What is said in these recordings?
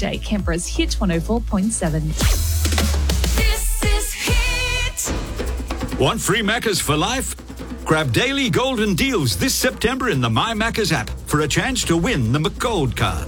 weekday. Canberra's Hit 104.7. This is Hit. Want free Maccas for life? Grab daily golden deals this September in the My Maccas app for a chance to win the McGold card.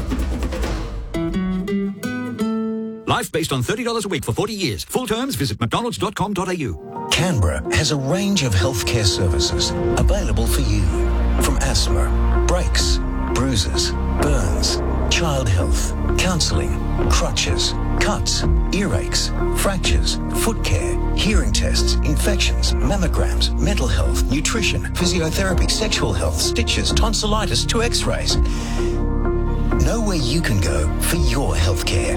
Life based on $30 a week for 40 years. Full terms, visit mcdonalds.com.au. Canberra has a range of healthcare services available for you. From asthma, brakes, bruises, burns, child health, counselling, crutches, cuts, earaches, fractures, foot care, hearing tests, infections, mammograms, mental health, nutrition, physiotherapy, sexual health, stitches, tonsillitis, 2 x-rays. Know where you can go for your healthcare.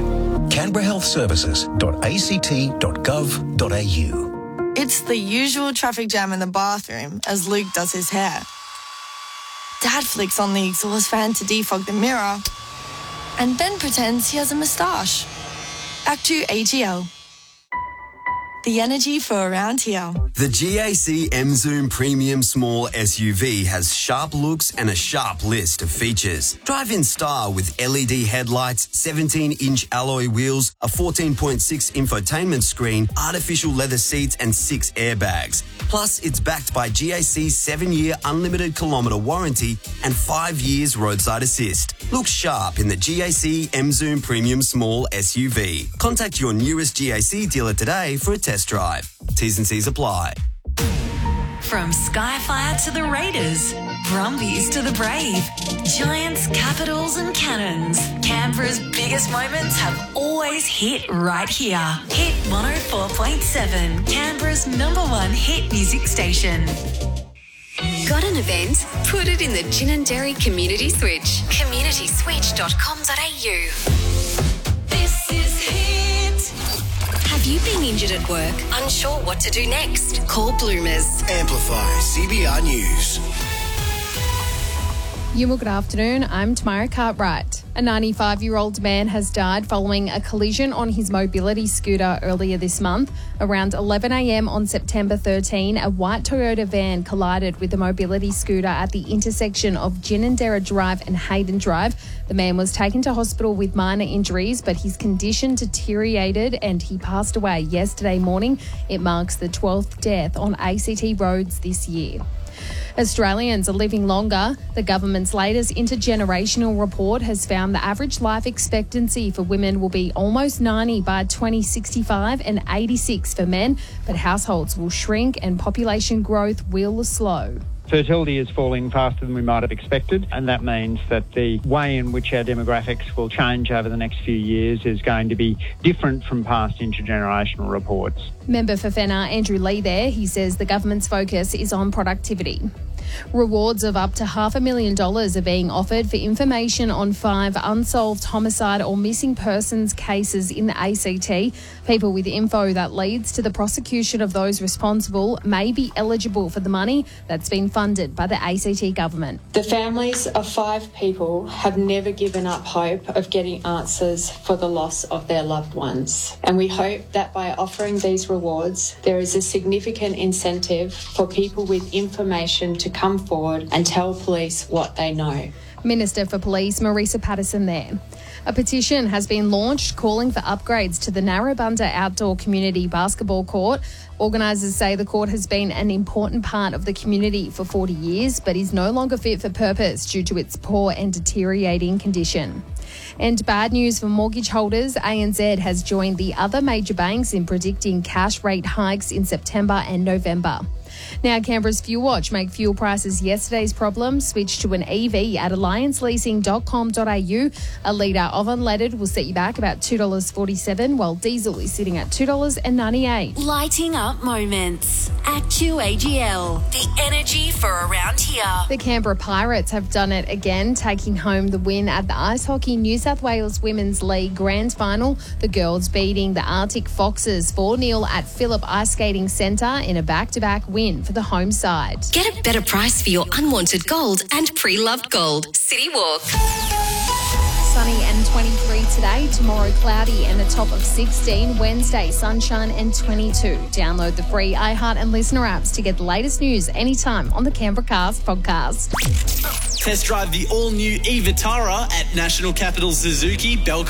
CanberraHealthServices.act.gov.au. It's the usual traffic jam in the bathroom as Luke does his hair. Dad flicks on the exhaust fan to defog the mirror and then pretends he has a moustache. Act 2 AGL. The energy for around here. The GAC M-Zoom Premium Small SUV has sharp looks and a sharp list of features. Drive in style with LED headlights, 17-inch alloy wheels, a 14.6 infotainment screen, artificial leather seats and 6 airbags. Plus, it's backed by GAC's 7-year unlimited kilometre warranty and 5 years roadside assist. Look sharp in the GAC M-Zoom Premium Small SUV. Contact your nearest GAC dealer today for a test drive. T's and C's apply. From Skyfire to the Raiders, Brumbies to the Brave, Giants, Capitals and Cannons, Canberra's biggest moments have always hit right here. Hit 104.7, Canberra's #1 hit music station. Got an event? Put it in the Gin and Dairy Community Switch. communityswitch.com.au. This is Hit. Have you been injured at work? Unsure what to do next? Call Bloomers. Amplify CBR News. Good afternoon, I'm Tamara Cartwright. A 95-year-old man has died following a collision on his mobility scooter earlier this month. Around 11 a.m. on September 13, a white Toyota van collided with a mobility scooter at the intersection of Ginninderra Drive and Hayden Drive. The man was taken to hospital with minor injuries, but his condition deteriorated and he passed away yesterday morning. It marks the 12th death on ACT roads this year. Australians are living longer. The government's latest intergenerational report has found the average life expectancy for women will be almost 90 by 2065 and 86 for men, but households will shrink and population growth will slow. Fertility is falling faster than we might have expected, and that means that the way in which our demographics will change over the next few years is going to be different from past intergenerational reports. Member for Fenner, Andrew Lee there, he says the government's focus is on productivity. Rewards of up to $500,000 are being offered for information on 5 unsolved homicide or missing persons cases in the ACT. People with info that leads to the prosecution of those responsible may be eligible for the money that's been funded by the ACT government. The families of 5 people have never given up hope of getting answers for the loss of their loved ones. And we hope that by offering these rewards, there is a significant incentive for people with information to come forward and tell police what they know. Minister for Police, Marisa Patterson there. A petition has been launched calling for upgrades to the Narrabundah Outdoor Community Basketball Court. Organisers say the court has been an important part of the community for 40 years, but is no longer fit for purpose due to its poor and deteriorating condition. And bad news for mortgage holders, ANZ has joined the other major banks in predicting cash rate hikes in September and November. Now, Canberra's Fuel Watch make fuel prices yesterday's problem. Switch to an EV at allianceleasing.com.au. A litre of unleaded will set you back about $2.47, while diesel is sitting at $2.98. Lighting up moments. Actu AGL. The energy for around here. The Canberra Pirates have done it again, taking home the win at the Ice Hockey New South Wales Women's League Grand Final. The girls beating the Arctic Foxes 4-0 at Phillip Ice Skating Centre in a back-to-back win for the home side. Get a better price for your unwanted gold and pre-loved gold. City Walk. Sunny and 23 today, tomorrow cloudy and a top of 16, Wednesday sunshine and 22. Download the free iHeart and Listener apps to get the latest news anytime on the Canberra Cast podcast. Test drive the all-new e-Vitara at National Capital Suzuki, Bell